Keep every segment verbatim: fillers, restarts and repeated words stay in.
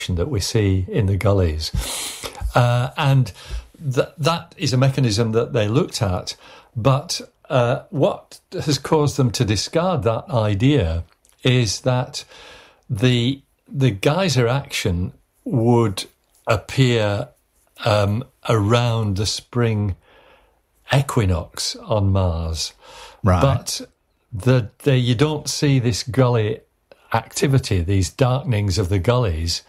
that we see in the gullies. Uh, and th- that is a mechanism that they looked at. But uh, what has caused them to discard that idea is that the the geyser action would appear um, around the spring equinox on Mars. Right. But the, the you don't see this gully activity, these darkenings of the gullies,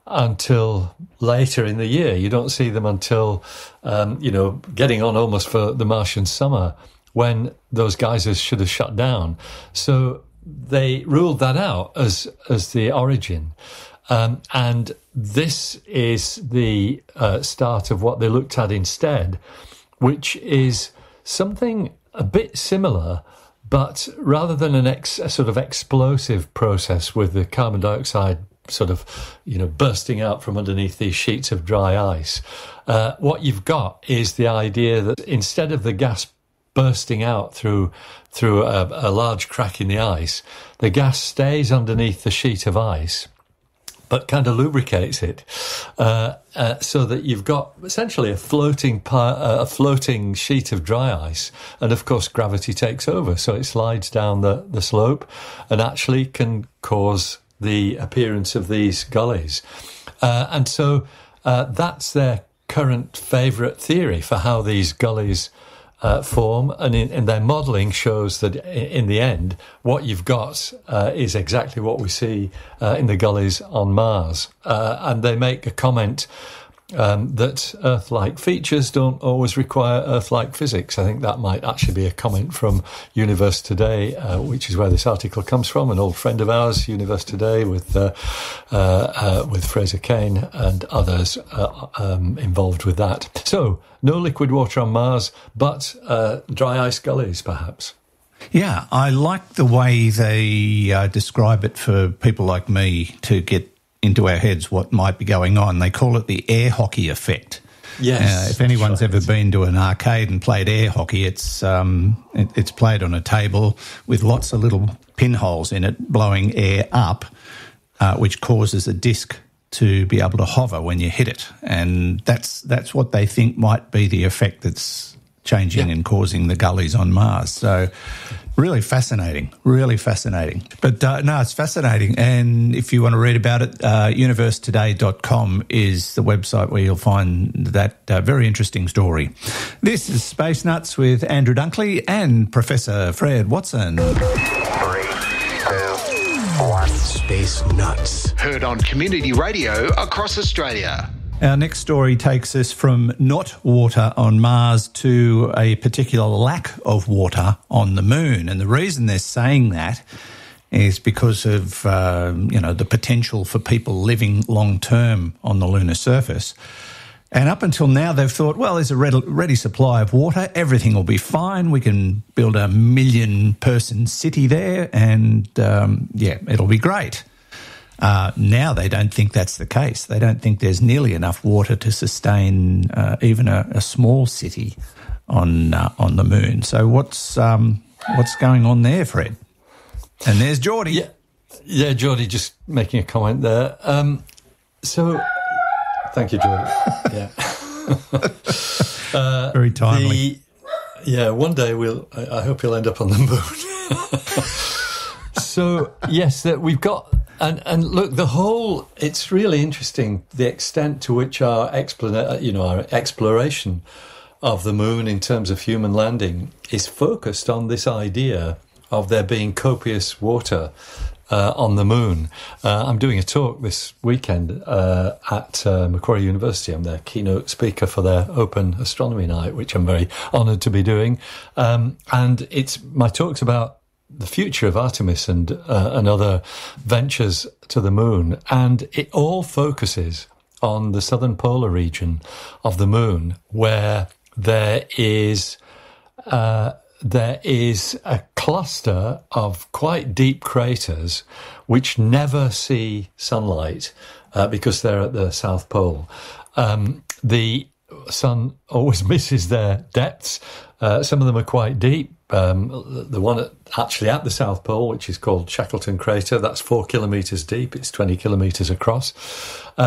until later in the year. You don't see them until, um, you know, getting on almost for the Martian summer, when those geysers should have shut down. So they ruled that out as as the origin. Um, and this is the uh, start of what they looked at instead, which is something a bit similar, but rather than an ex, a sort of explosive process with the carbon dioxide sort of, you know, bursting out from underneath these sheets of dry ice, uh, what you've got is the idea that instead of the gas bursting out through through a, a large crack in the ice, the gas stays underneath the sheet of ice, but kind of lubricates it, uh, uh, so that you've got essentially a floating par- uh, a floating sheet of dry ice, and of course gravity takes over, so it slides down the, the slope, and actually can cause the appearance of these gullies, uh, and so uh, that's their current favourite theory for how these gullies Uh, form, and in, in their modelling shows that in, in the end, what you've got uh, is exactly what we see uh, in the gullies on Mars. Uh, and they make a comment um, that Earth-like features don't always require Earth-like physics. I think that might actually be a comment from Universe Today, uh, which is where this article comes from, an old friend of ours, Universe Today, with uh, uh, uh, with Fraser Cain and others uh, um, involved with that. So, no liquid water on Mars, but uh, dry ice gullies, perhaps. Yeah, I like the way they uh, describe it for people like me to get into our heads what might be going on. They call it the air hockey effect. Yes. Uh, if anyone's right. ever been to an arcade and played air hockey, it's um, it, it's played on a table with lots of little pinholes in it blowing air up, uh, which causes a disc to be able to hover when you hit it. And that's that's what they think might be the effect that's changing yeah. and causing the gullies on Mars. So really fascinating, really fascinating. But uh, no, it's fascinating. And if you want to read about it, uh, universe today dot com is the website where you'll find that uh, very interesting story. This is Space Nuts with Andrew Dunkley and Professor Fred Watson. Three, two, one. Space Nuts. Heard on community radio across Australia. Our next story takes us from not water on Mars to a particular lack of water on the moon. And the reason they're saying that is because of, uh, you know, the potential for people living long-term on the lunar surface. And up until now, they've thought, well, there's a ready, ready supply of water. Everything will be fine. We can build a million-person city there and, um, yeah, it'll be great. Uh, now they don't think that's the case. They don't think there's nearly enough water to sustain uh, even a, a small city on uh, on the moon. So what's um, what's going on there, Fred? And there's Geordie. Yeah, yeah, Geordie just making a comment there. Um, so, thank you, Geordie. Yeah, uh, very timely. The, yeah, one day we'll. I, I hope you'll end up on the moon. So yes, that we've got. And and look, the whole, it's really interesting, the extent to which our, explan- you know, our exploration of the moon in terms of human landing is focused on this idea of there being copious water uh, on the moon. Uh, I'm doing a talk this weekend uh, at uh, Macquarie University. I'm their keynote speaker for their Open Astronomy Night, which I'm very honoured to be doing. Um, and it's my talk's about the future of Artemis and uh, and other ventures to the moon, and it all focuses on the southern polar region of the moon, where there is uh, there is a cluster of quite deep craters which never see sunlight uh, because they're at the South Pole. Um, the sun always misses their depths. Uh, some of them are quite deep. Um, the one at, actually at the South Pole, which is called Shackleton Crater, that's four kilometres deep. It's twenty kilometres across.